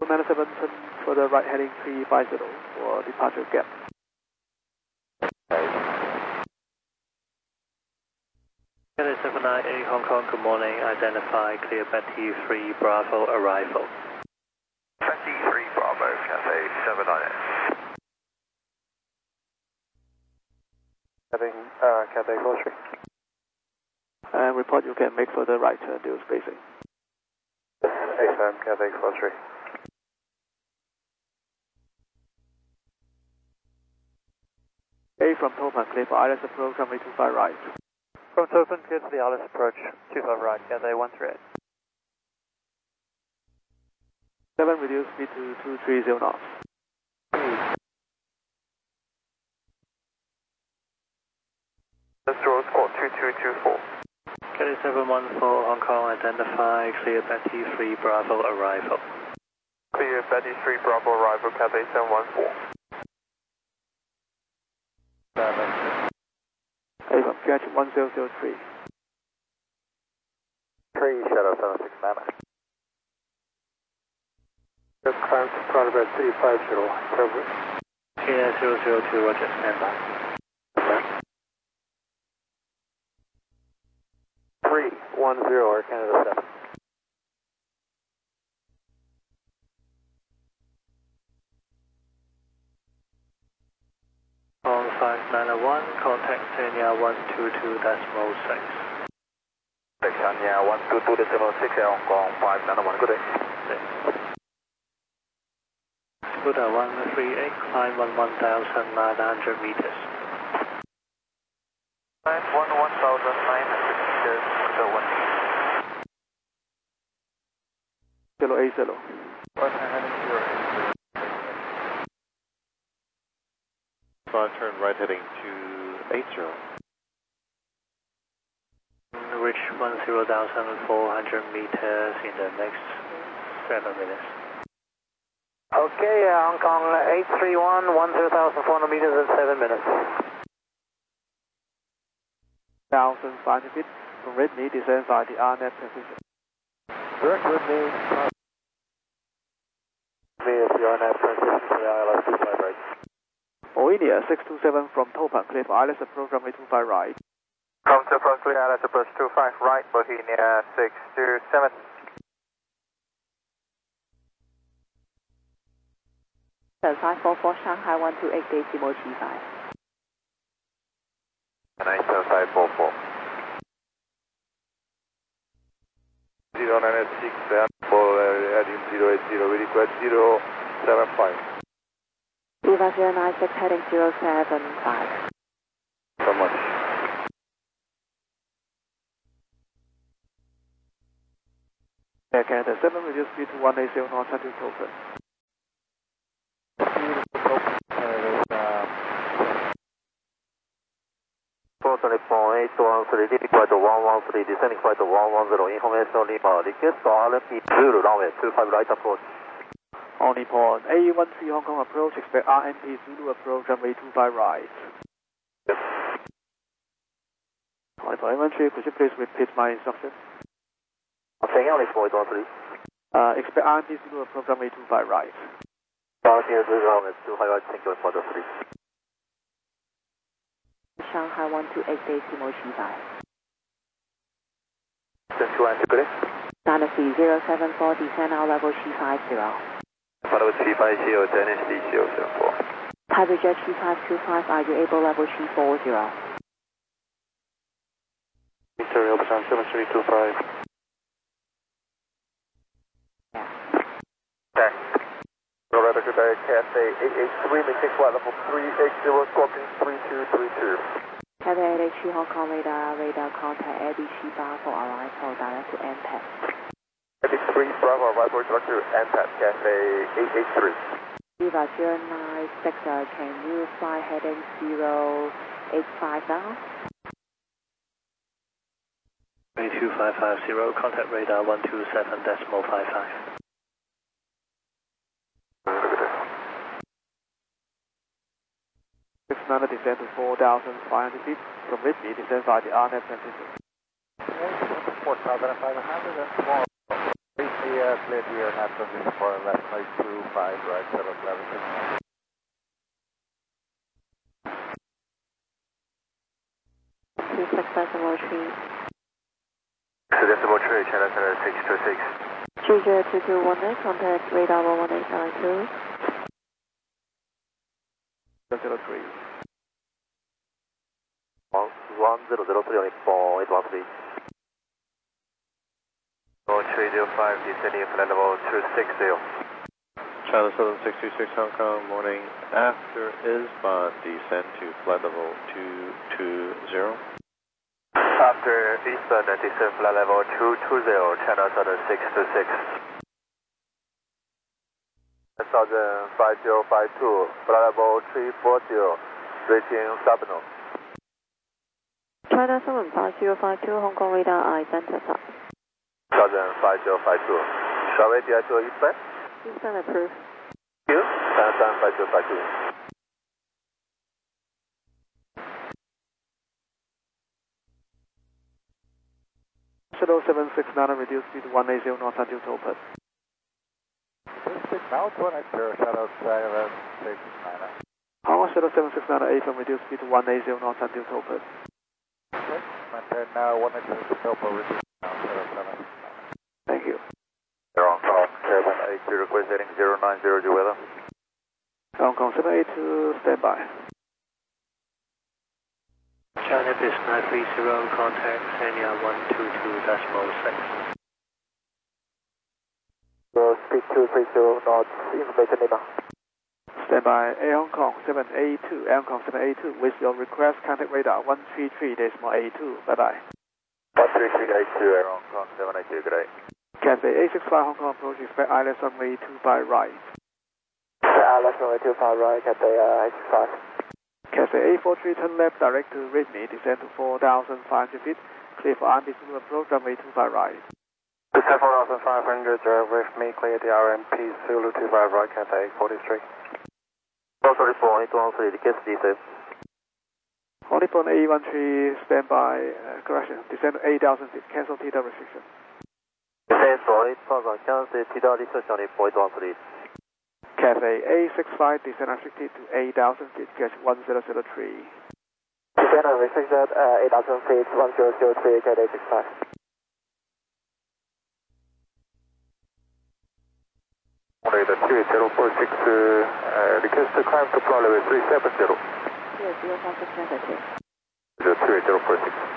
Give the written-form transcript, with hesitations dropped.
97 for the right heading 350 for departure gap. Cathay 798 Hong Kong, good morning. Identify clear Betty 3 Bravo arrival. Betty 3 Bravo, Cathay 798. Cathay 43. And report you can make for the right dual spacing. ASAM, Cathay 43. A from Topan, clear for ILS approach, runway 25 right. From Topan, clear to the ILS approach, 25 right, Cathay 138. 7 reduce speed to 230 knots. Let's draw squawk 2224. Cathay 714 Hong Kong, identify clear Betty 3 Bravo arrival. Clear Betty 3 Bravo arrival, Cathay 714. A from catch 1003. 3 Shadow 76 Mama. Climb to Progress 350, appropriate. Clear 002, roger, standby. 310, Air Canada 7. On 5901, contact Tanya 122.6. Tanya 122.6 Hong Kong 591, good day. Scuda 138, climb 11,900 meters. Climb 11,900 meters, Scuda 1. Zero A zero. Turn right heading to 80. Reach 10,400 meters in the next 7 minutes. Okay, Hong Kong 831, 10,400 meters in 7 minutes. 1,500 feet from Whitney, descend via the RNet transition. Direct Whitney. If the RNAV transition to the ILS 25 right. Oinia 627 from Topan, clear for ILS approach, runway 25 right. From Topan, clear ILS approach 25 right, Bohemia 627. Delta 544 Shanghai 128 decimal G5. 97544. 0986 heading 080, request 075. Viva 096 heading 075. So much. Air Canada 7 reduce speed to 180 knots until Topan. Nippon 813, flight 113, descending flight 110, information Lima, request for RMP Zulu, runway 25 right approach. On Nippon A13 Hong Kong approach, expect RMP Zulu approach, runway 25 right. Yes. On Nippon A13, could you please repeat my instruction? Saying on Nippon 813. Expect RMP Zulu approach, runway 25 right. RMP Zulu, runway 25 right, thank you for the 3. Shanghai 128 decimal G5. 2 Dynasty 074, descend our level G50. Follow 350, Dynasty 074. Taipei Jet G525, are you able level G40? Interior Operation 7325. Okay. Roger, good day, Cathay 883, maintain flight level 380, squawking 3232. Cathay 883 Hong Kong radar contact ABC bar for arrival direct to NPAD. Epic 3 Bravo arrival direct to NPAD, Cathay 883. Viva 096, can you fly heading 085 now? 2550, contact radar 127.55. 600 descend to 4,500 feet from Whitney, descend via the RNet transition. 4,500, that's small. clear here, natural for left 825, right 776. Decimal tree. Decimal tree, channel center 626. 302218, contact radar 11872. 003. 1003 on Nippon 813. 305, descending flight level 260. China 7626 Hong Kong, morning after ISBON, descend to flight level 220. After eastbound, descend flight level 220, China 7626. 5052, flight level 340, reaching Sabino. China 75052, Hong Kong radar identified. 5052, shall we DITO eastbound? Eastbound approved. Q, 5052. Shadow 769, reduce speed to 180 knots until Topaz. Now 280, Shadow 769. Hong Kong Shadow 769, from reduce speed to 180 knots until Topaz. Okay, maintain now 180 Topaz, reduce now Shadow 769. Thank you. Air Hong Kong 782, request heading 090 weather. Hong Kong 782, stand by. China Bis 930, contact Sanya 122.6. Speed 230 knots, information Lima. Stand by. Air Hong Kong 782, Air Hong Kong 782, with your request, contact radar 133.82. Bye bye. 13382, Air Hong Kong 782, good day. Cathay A65 Hong Kong approach, expect ILS runway 2 by right. ILS runway 2 by right, Cathay A65. Cathay A43, turn left, direct to Sydney, descend to 4,500 feet, clear for RMP Zulu approach, runway 2 by right. Descend 4,500, with me, clear the RMP Zulu 2 by right, Cathay A43. 813, request descend. Nippon A13, stand by, correction, descend 8,000 feet, cancel TW restriction. Descend for 8,000, cancel TW restriction, Nippon 813. Cathay A65, descend restricted to 8,000 feet, catch 1003. Descend restricted 8,000 feet, 1003, Cathay A65. Only the 3046, request to climb to flight level 370. Yes, 056 negative. The 3046.